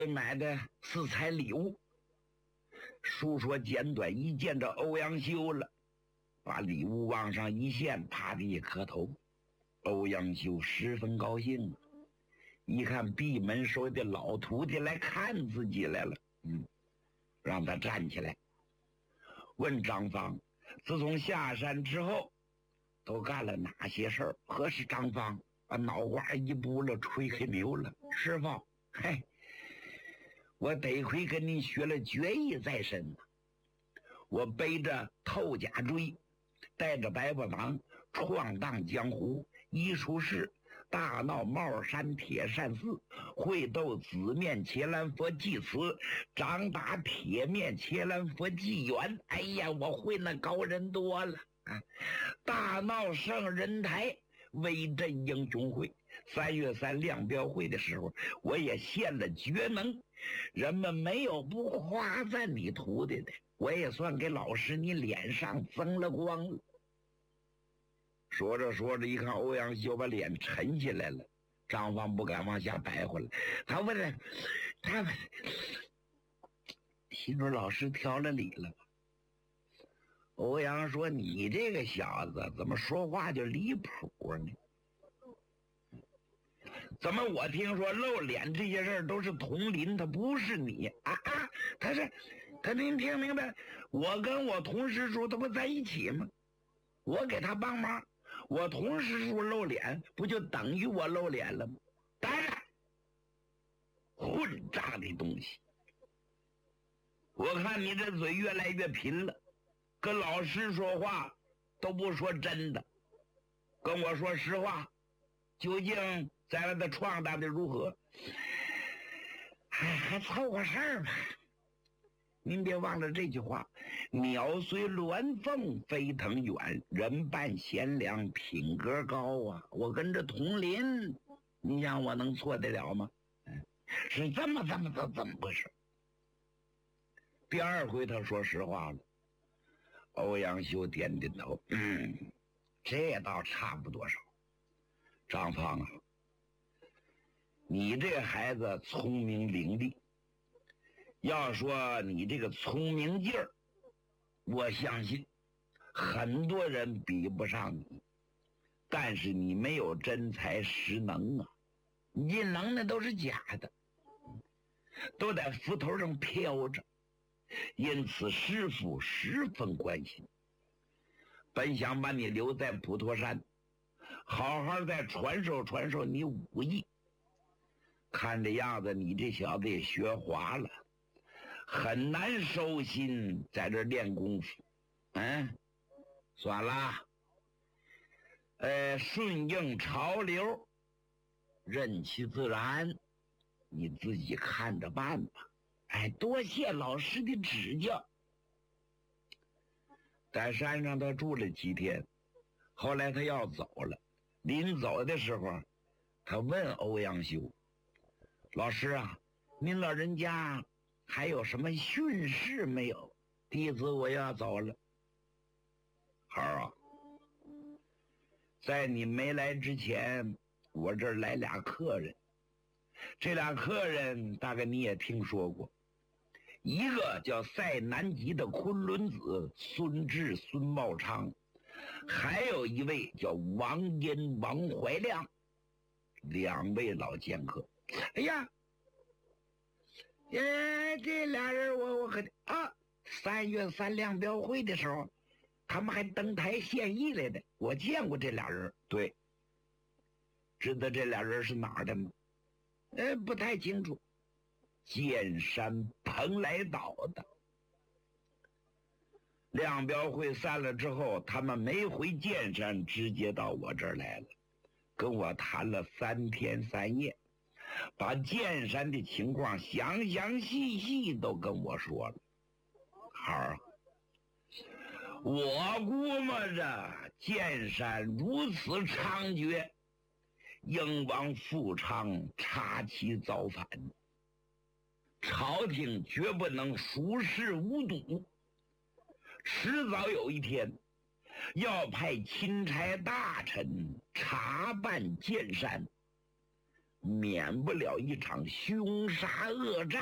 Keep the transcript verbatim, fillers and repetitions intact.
买的四彩礼物。述说简短，一见着欧阳修了，把礼物往上一献，趴地下磕头。欧阳修十分高兴，一看闭门收的老徒弟来看自己来了，嗯，让他站起来，问张方自从下山之后都干了哪些事儿？何时？张方把脑瓜一拨了，吹开牛了。师傅，嘿，我得亏跟您学了绝艺在身呢。我背着透甲锥，带着白布囊，闯荡江湖，一出世大闹帽山铁扇寺，会斗紫面伽蓝佛祭祠，掌打铁面伽蓝佛祭元。哎呀，我会那高人多了啊！大闹圣人台，威震英雄会。三月三亮标会的时候，我也现了绝能，人们没有不夸赞你徒弟的，我也算给老师你脸上增了光了。说着说着，一看欧阳修把脸沉下来了，张方不敢往下摆回来。他问了，他问，心说老师挑了理了吧？欧阳说：“你这个小子怎么说话就离谱呢？怎么我听说露脸这些事儿都是佟林，他不是你啊啊？他是他，您听明白？我跟我同师叔他不在一起吗？我给他帮忙。”我同师叔露脸，不就等于我露脸了吗？当然，混账的东西！我看你这嘴越来越贫了，跟老师说话都不说真的，跟我说实话，究竟在外头闯荡的如何？哎，还凑合事儿吧。您别忘了这句话，鸟随鸾凤飞腾远，人伴贤良品格高啊！我跟着佟林，你想我能错得了吗？嗯，是这么这么这怎么回事？第二回他说实话了。欧阳修点点头，嗯，这倒差不多少。张方啊，你这孩子聪明伶俐，要说你这个聪明劲儿，我相信很多人比不上你，但是你没有真才实能啊，你这能耐都是假的，都在斧头上飘着，因此师父十分关心，本想把你留在普陀山，好好再传授传授你武艺。看这样子，你这小子也学滑了，很难收心在这练功夫。嗯，算了，呃，顺应潮流，任其自然，你自己看着办吧。哎，多谢老师的指教。在山上他住了几天，后来他要走了，临走的时候，他问欧阳修：“老师啊，您老人家还有什么训示没有？弟子我要走了。”孩儿啊，在你没来之前，我这儿来俩客人，这俩客人大概你也听说过，一个叫塞南极的昆仑子孙志孙茂昌，还有一位叫王殷王怀亮，两位老剑客。哎呀，呃，这俩人我我可啊，三月三亮标会的时候，他们还登台献艺来的，我见过这俩人。对，知道这俩人是哪儿的吗？呃，不太清楚。剑山蓬莱岛的。亮标会散了之后，他们没回剑山，直接到我这儿来了，跟我谈了三天三夜，把剑山的情况详详细细都跟我说了。好儿，我估摸着剑山如此猖獗，英王富昌插旗造反，朝廷绝不能熟视无睹，迟早有一天要派钦差大臣查办剑山， 免不了一场凶杀恶战。